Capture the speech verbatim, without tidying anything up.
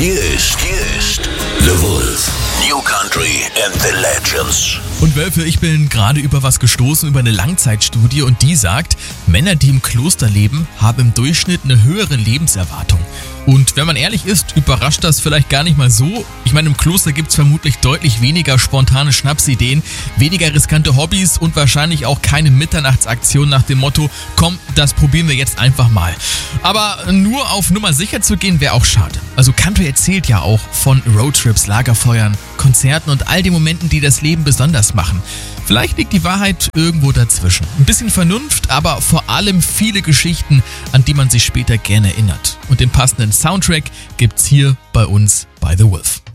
Hier ist, hier ist The Wolf. New Country and the Legends. Und Wölfe, ich bin gerade über was gestoßen, über eine Langzeitstudie, und die sagt, Männer, die im Kloster leben, haben im Durchschnitt eine höhere Lebenserwartung. Und wenn man ehrlich ist, überrascht das vielleicht gar nicht mal so. Ich meine, im Kloster gibt's vermutlich deutlich weniger spontane Schnapsideen, weniger riskante Hobbys und wahrscheinlich auch keine Mitternachtsaktion nach dem Motto, komm, das probieren wir jetzt einfach mal. Aber nur auf Nummer sicher zu gehen, wäre auch schade. Also Country erzählt ja auch von Roadtrips, Lagerfeuern, Konzerten und all den Momenten, die das Leben besonders machen. Vielleicht liegt die Wahrheit irgendwo dazwischen. Ein bisschen Vernunft, aber vor allem viele Geschichten, an die man sich später gerne erinnert. Und den passenden Soundtrack gibt's hier bei uns bei The Wolf.